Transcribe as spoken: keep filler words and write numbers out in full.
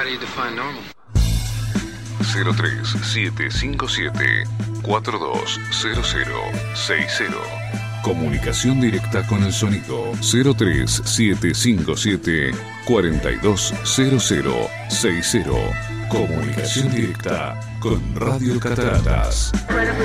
do you define normal? cero tres siete cinco siete cuatro dos cero cero seis cero. Comunicación directa con el sonido. Cero tres siete cinco siete cuatro dos cero cero seis cero. Comunicación directa con Radio Cataratas.